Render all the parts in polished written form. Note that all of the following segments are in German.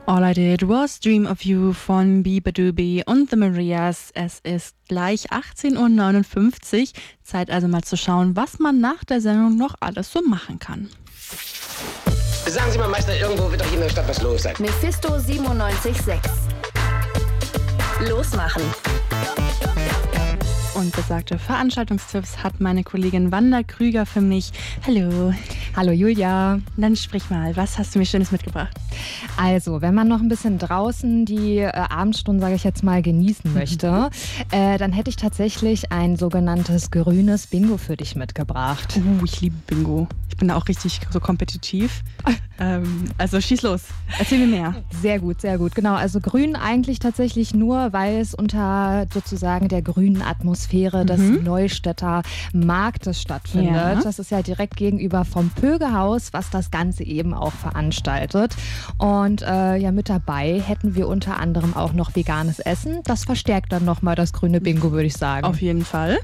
All I Did Was Dream of You von Bieber und The Marias. Es ist gleich 18:59 Uhr. Zeit also mal zu schauen, was man nach der Sendung noch alles so machen kann. Sagen Sie mal, Meister, irgendwo wird doch hier in der Stadt was los sein. Mephisto 97.6. Losmachen. Und besagte Veranstaltungstipps hat meine Kollegin Wanda Krüger für mich. Hallo. Hallo Julia. Dann sprich mal, was hast du mir Schönes mitgebracht? Also, wenn man noch ein bisschen draußen die Abendstunden, sage ich jetzt mal, genießen möchte, dann hätte ich tatsächlich ein sogenanntes grünes Bingo für dich mitgebracht. Ich liebe Bingo. Ich bin da auch richtig so kompetitiv. Also schieß los, erzähl mir mehr. Sehr gut, sehr gut. Genau, also grün eigentlich tatsächlich nur, weil es unter sozusagen der grünen Atmosphäre des Neustädter Marktes stattfindet. Ja. Das ist ja direkt gegenüber vom Pögehaus, was das Ganze eben auch veranstaltet. Und ja, mit dabei hätten wir unter anderem auch noch veganes Essen. Das verstärkt dann nochmal das grüne Bingo, würde ich sagen. Auf jeden Fall.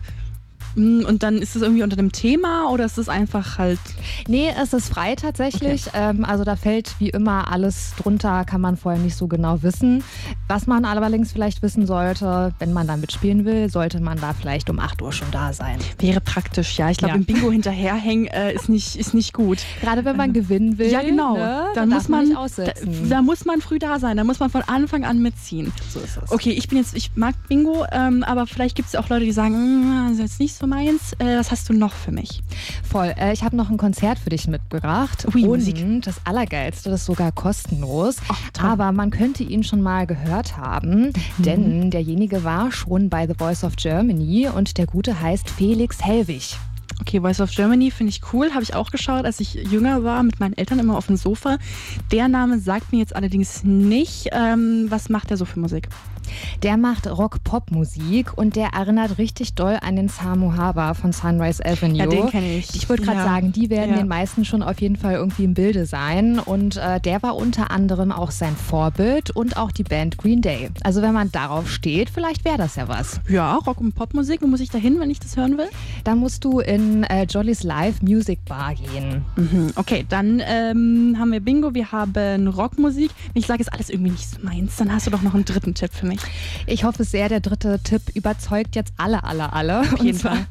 Und dann ist es irgendwie unter dem Thema oder ist es einfach halt... Nee, es ist frei tatsächlich. Okay. Also da fällt wie immer alles drunter, kann man vorher nicht so genau wissen. Was man allerdings vielleicht wissen sollte, wenn man da mitspielen will, sollte man da vielleicht um 8 Uhr schon da sein. Wäre praktisch, ja. Ich glaube, im Bingo hinterherhängen ist nicht gut. Gerade wenn man gewinnen will. Ja, genau. Ne? Dann muss man nicht aussetzen. Da muss man früh da sein. Da muss man von Anfang an mitziehen. So ist es. Okay, ich mag Bingo, aber vielleicht gibt es ja auch Leute, die sagen, das ist jetzt nicht so meins. Was hast du noch für mich? Voll. Ich habe noch ein Konzert für dich mitgebracht. Ui, Musik. Und das Allergeilste, das ist sogar kostenlos. Oh, aber man könnte ihn schon mal gehört haben, denn derjenige war schon bei The Voice of Germany und der Gute heißt Felix Hellwig. Okay, Voice of Germany finde ich cool. Habe ich auch geschaut, als ich jünger war, mit meinen Eltern immer auf dem Sofa. Der Name sagt mir jetzt allerdings nicht. Was macht der so für Musik? Der macht Rock-Pop-Musik und der erinnert richtig doll an den Samo Harbor von Sunrise Avenue. Ja, den kenne ich. Ich wollte gerade sagen, die werden den meisten schon auf jeden Fall irgendwie im Bilde sein. Und der war unter anderem auch sein Vorbild und auch die Band Green Day. Also wenn man darauf steht, vielleicht wäre das ja was. Ja, Rock- und Popmusik. Wo muss ich da hin, wenn ich das hören will? Da musst du in Jolly's Live Music Bar gehen. Okay, dann haben wir Bingo, wir haben Rockmusik. Wenn ich sage, ist alles irgendwie nicht so meins, dann hast du doch noch einen dritten Tipp für mich. Ich hoffe sehr, der dritte Tipp überzeugt jetzt alle. Auf jeden Fall.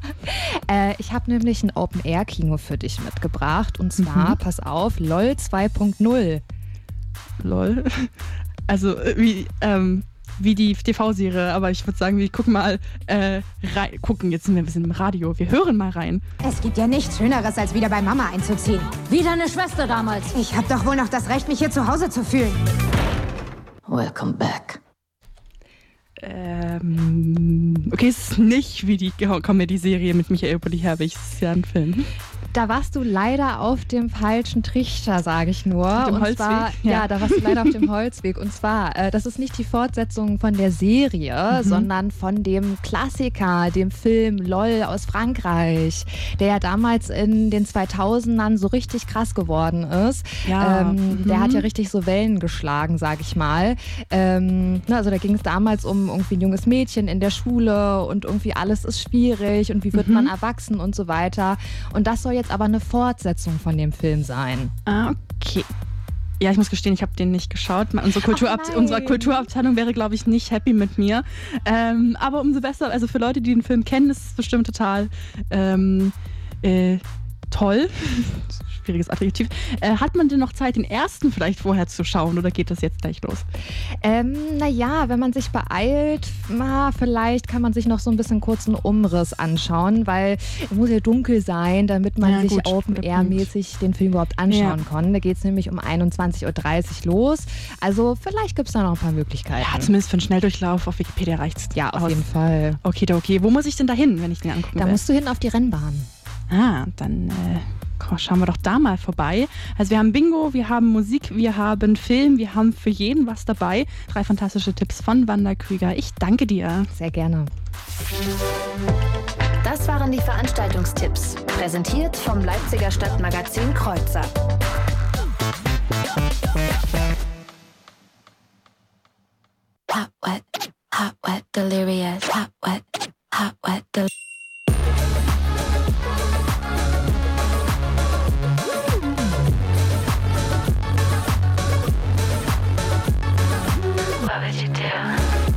Ich habe nämlich ein Open-Air-Kino für dich mitgebracht. Und zwar, pass auf, LOL 2.0. LOL? Also wie die TV-Serie, aber ich würde sagen, wir gucken mal gucken, jetzt sind wir ein bisschen im Radio, wir hören mal rein. Es gibt ja nichts Schöneres, als wieder bei Mama einzuziehen. Wie deine Schwester damals. Ich habe doch wohl noch das Recht, mich hier zu Hause zu fühlen. Welcome back. Okay, es ist nicht wie die Comedy-Serie mit Michael Bulli-Herbig, es ist ja ein Film. Da warst du leider auf dem falschen Trichter, sage ich nur. Auf dem Holzweg? Zwar, ja, da warst du leider auf dem Holzweg. Und zwar, das ist nicht die Fortsetzung von der Serie, sondern von dem Klassiker, dem Film LOL aus Frankreich, der ja damals in den 2000ern so richtig krass geworden ist. Ja. Der hat ja richtig so Wellen geschlagen, sage ich mal. Also da ging es damals um irgendwie ein junges Mädchen in der Schule und irgendwie alles ist schwierig und wie wird man erwachsen und so weiter. Und das soll jetzt aber eine Fortsetzung von dem Film sein. Ah, okay. Ja, ich muss gestehen, ich habe den nicht geschaut. Unsere Kulturabteilung wäre, glaube ich, nicht happy mit mir. Aber umso besser, also für Leute, die den Film kennen, ist es bestimmt total toll. Schwieriges Adjektiv. Hat man denn noch Zeit, den ersten vielleicht vorher zu schauen oder geht das jetzt gleich los? Naja, wenn man sich beeilt, vielleicht kann man sich noch so ein bisschen kurzen Umriss anschauen, weil es muss ja dunkel sein, damit man sich Open-Air-mäßig den Film überhaupt anschauen kann. Da geht es nämlich um 21:30 Uhr los. Also vielleicht gibt es da noch ein paar Möglichkeiten. Ja, zumindest für einen Schnelldurchlauf auf Wikipedia reicht es. Ja, auf jeden Fall. Okay. Wo muss ich denn da hin, wenn ich den angucken will? Da musst du hin auf die Rennbahn. Dann schauen wir doch da mal vorbei. Also wir haben Bingo, wir haben Musik, wir haben Film, wir haben für jeden was dabei. 3 fantastische Tipps von Wanda Krüger. Ich danke dir. Sehr gerne. Das waren die Veranstaltungstipps, präsentiert vom Leipziger Stadtmagazin Kreuzer. Hot, wet, delirious. Hot, wet, delirious. would you do?